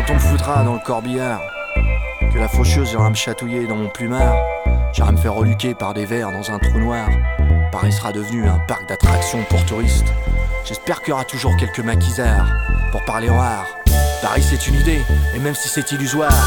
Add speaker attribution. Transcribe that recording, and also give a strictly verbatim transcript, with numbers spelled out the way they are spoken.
Speaker 1: quand on me foutra dans le corbillard, que la faucheuse viendra me chatouiller dans mon plumard, j'irai me faire reluquer par des vers dans un trou noir. Paris sera devenu un parc d'attractions pour touristes. J'espère qu'il y aura toujours quelques maquisards pour parler rare. Paris c'est une idée, et même si c'est illusoire,